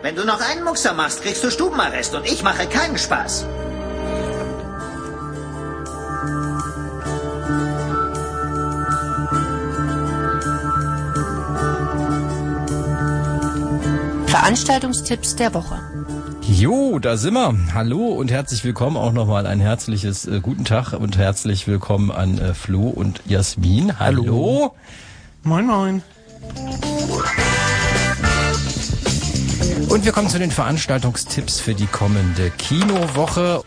Wenn du noch einen Muckser machst, kriegst du Stubenarrest und ich mache keinen Spaß. Veranstaltungstipps der Woche. Jo, da sind wir. Hallo und herzlich willkommen. Auch nochmal ein herzliches guten Tag und herzlich willkommen an Flo und Jasmin. Hallo. Moin, moin. Und wir kommen zu den Veranstaltungstipps für die kommende Kinowoche.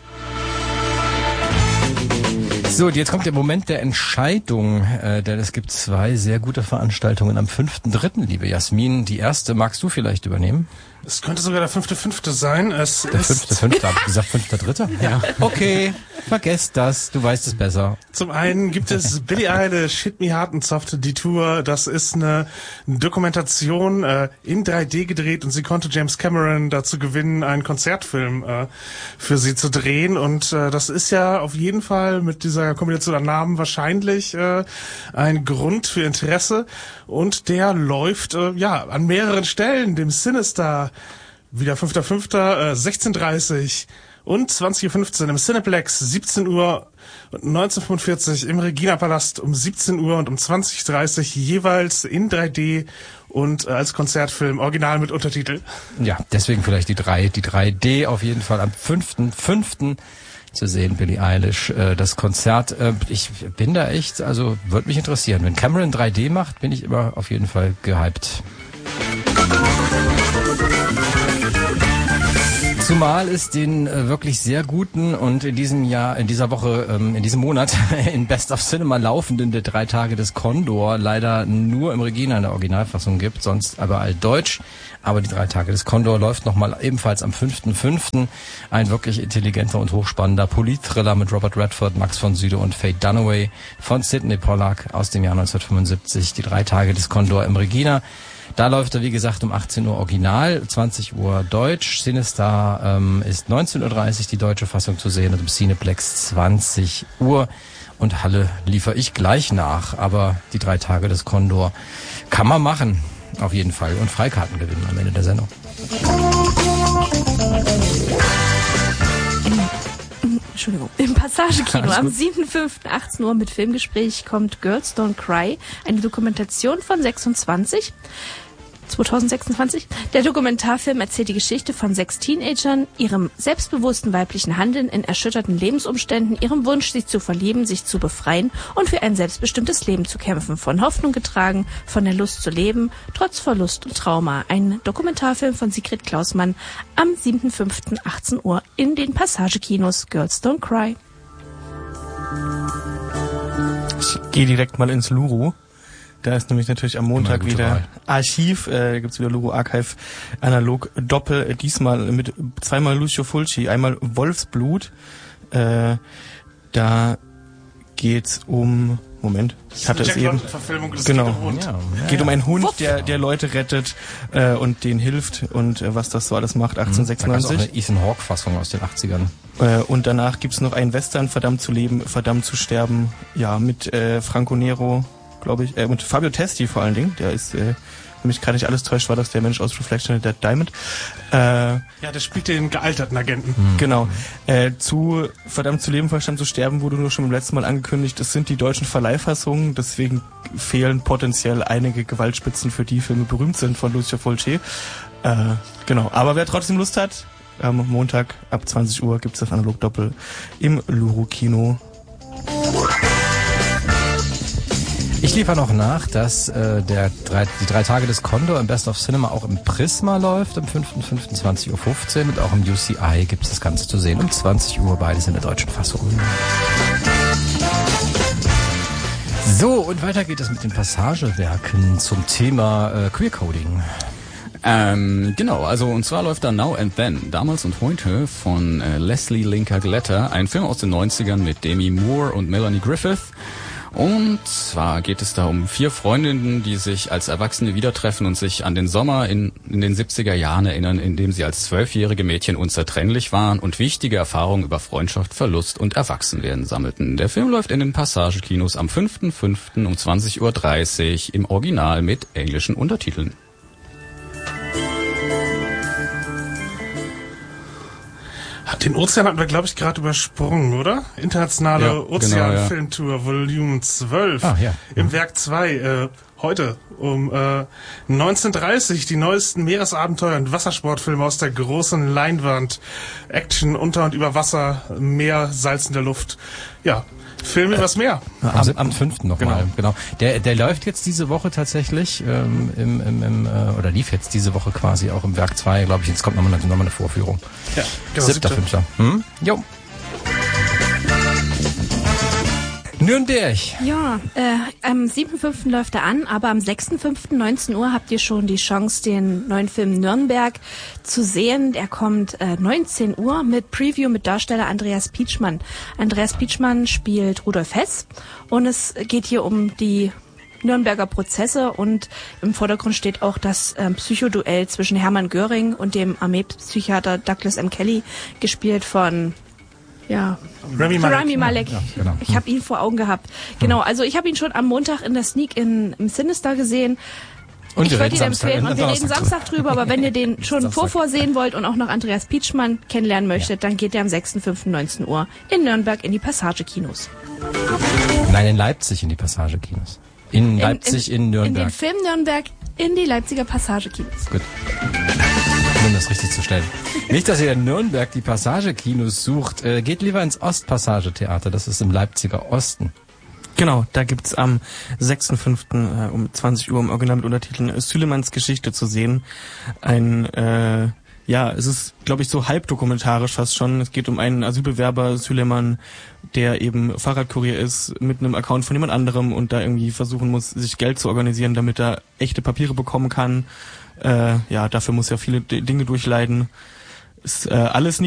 So, jetzt kommt der Moment der Entscheidung, denn es gibt zwei sehr gute Veranstaltungen am 5.3., liebe Jasmin. Die erste magst du vielleicht übernehmen? Es könnte sogar der 5.5. sein. Der 5.5., hab ich gesagt 5.3.? Ja. Okay, vergesst das, du weißt es besser. Zum einen gibt es Billie Eilish, Hit Me Hard and Soft, die Tour. Das ist eine Dokumentation in 3D gedreht und sie konnte James Cameron dazu gewinnen, einen Konzertfilm für sie zu drehen. Und das ist ja auf jeden Fall mit dieser Kombination an Namen wahrscheinlich ein Grund für Interesse. Und der läuft an mehreren Stellen, dem Sinister, wieder 5.5., 16.30 und 20.15 Uhr im Cineplex, 17 Uhr und 19.45 im Regina-Palast um 17 Uhr und um 20.30 jeweils in 3D und als Konzertfilm, original mit Untertitel. Ja, deswegen vielleicht die 3D auf jeden Fall am 5.5. zu sehen, Billie Eilish, das Konzert. Ich bin da echt, also würde mich interessieren. Wenn Cameron 3D macht, bin ich immer auf jeden Fall gehypt. Zumal es den wirklich sehr guten und in diesem Monat in Best of Cinema laufenden der 3 Tage des Condor leider nur im Regina in der Originalfassung gibt, sonst aber altdeutsch. Aber die 3 Tage des Condor läuft nochmal ebenfalls am 5.5. Ein wirklich intelligenter und hochspannender Politthriller mit Robert Redford, Max von Sydow und Faye Dunaway von Sidney Pollack aus dem Jahr 1975. Die 3 Tage des Condor im Regina. Da läuft er, wie gesagt, um 18 Uhr original, 20 Uhr deutsch. Sinister ist 19.30 Uhr die deutsche Fassung zu sehen und im Cineplex 20 Uhr. Und Halle liefere ich gleich nach. Aber die 3 Tage des Condor kann man machen, auf jeden Fall. Und Freikarten gewinnen am Ende der Sendung. Im Passagekino am 7.5. 18 Uhr mit Filmgespräch kommt Girls Don't Cry, eine Dokumentation von 2026. Der Dokumentarfilm erzählt die Geschichte von 6 Teenagern, ihrem selbstbewussten weiblichen Handeln in erschütterten Lebensumständen, ihrem Wunsch, sich zu verlieben, sich zu befreien und für ein selbstbestimmtes Leben zu kämpfen. Von Hoffnung getragen, von der Lust zu leben, trotz Verlust und Trauma. Ein Dokumentarfilm von Sigrid Klausmann am 7.5. 18 Uhr in den Passagekinos. Girls Don't Cry. Ich gehe direkt mal ins Luru. Da ist nämlich natürlich am Montag wieder Archiv, gibt's wieder Luru Archive analog Doppel, diesmal mit zweimal Lucio Fulci, einmal Wolfsblut. Da geht's um, Moment, ich hatte es eben. Genau. Geht um einen Hund, der Leute rettet und denen hilft und was das so alles macht, 1896. Da gab's auch eine Ethan Hawke-Fassung aus den 80ern. Und danach gibt's noch einen Western, Verdammt zu leben, verdammt zu sterben, ja, mit Franco Nero, glaube ich, und Fabio Testi vor allen Dingen, der ist, wenn mich gerade nicht alles täuscht, war das der Mensch aus Reflection and Dead Diamond. Ja, der spielt den gealterten Agenten. Genau. Zu Verdammt zu leben, verdammt zu sterben wurde nur schon beim letzten Mal angekündigt, das sind die deutschen Verleihfassungen, deswegen fehlen potenziell einige Gewaltspitzen, für die Filme berühmt sind von Lucio Fulci. Genau, aber wer trotzdem Lust hat, am Montag ab 20 Uhr gibt's das Analog Doppel im Luru Kino. Ich liefere noch nach, dass die 3 Tage des Condor im Best of Cinema auch im Prisma läuft, am 5.5. 20.15 Uhr und auch im UCI gibt es das Ganze zu sehen um 20 Uhr, beides in der deutschen Fassung. So, und weiter geht es mit den Passagewerken zum Thema Queercoding. Genau, also und zwar läuft da Now and Then, damals und heute von Leslie Linka Gletter, ein Film aus den 90ern mit Demi Moore und Melanie Griffith. Und zwar geht es da um 4 Freundinnen, die sich als Erwachsene wieder treffen und sich an den Sommer in den 70er Jahren erinnern, in dem sie als 12-jährige Mädchen unzertrennlich waren und wichtige Erfahrungen über Freundschaft, Verlust und Erwachsenwerden sammelten. Der Film läuft in den Passagekinos am 5.5. um 20.30 Uhr im Original mit englischen Untertiteln. Den Ozean hatten wir, glaube ich, gerade übersprungen, oder? Internationale Ja, Ozean-Filmtour, Volume 12. Im Werk 2, heute um 19:30 die neuesten Meeresabenteuer und Wassersportfilme aus der großen Leinwand. Action unter und über Wasser, Meer, Salz in der Luft. Ja, Filme übers Meer. Am 5. nochmal, genau. Der läuft jetzt diese Woche tatsächlich, oder lief jetzt diese Woche quasi auch im Werk 2, glaube ich. Jetzt kommt nochmal eine Vorführung. Ja, genau. 7.5. Jo. Nürnberg. Ja, am 7.5. läuft er an, aber am 6.5. 19 Uhr habt ihr schon die Chance, den neuen Film Nürnberg zu sehen. Der kommt 19 Uhr mit Preview mit Darsteller Andreas Pietschmann. Andreas Pietschmann spielt Rudolf Hess und es geht hier um die Nürnberger Prozesse und im Vordergrund steht auch das Psychoduell zwischen Hermann Göring und dem Armeepsychiater Douglas M. Kelly, gespielt von Rami Malek. Ja, genau. Ich habe ihn vor Augen gehabt. Genau, also ich habe ihn schon am Montag in der Sneak im Sinister gesehen. Und ich würde ihn empfehlen und wir reden Samstag drüber, aber wenn ihr den schon vorsehen wollt und auch noch Andreas Pietschmann kennenlernen möchtet, dann geht der am 6.5. 19 Uhr in Nürnberg in die Passage-Kinos. Nein, in Leipzig in die Passage-Kinos. In Leipzig, in Nürnberg. In den Film Nürnberg in die Leipziger Passage-Kinos. Gut. Um das richtig zu stellen. Nicht, dass ihr in Nürnberg die Passage-Kinos sucht. Geht lieber ins Ostpassage-Theater. Das ist im Leipziger Osten. Genau, da gibt's am 6.5. Um 20 Uhr im Original mit Untertiteln Sülemans Geschichte zu sehen. Es ist, glaube ich, so halbdokumentarisch fast schon. Es geht um einen Asylbewerber, Süleman, der eben Fahrradkurier ist mit einem Account von jemand anderem und da irgendwie versuchen muss, sich Geld zu organisieren, damit er echte Papiere bekommen kann. Dafür muss er viele Dinge durchleiden. Ist alles nicht